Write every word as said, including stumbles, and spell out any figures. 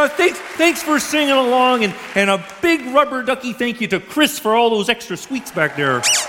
uh, thanks, thanks for singing along, and, and a big rubber ducky thank you to Chris for all those extra squeaks back there.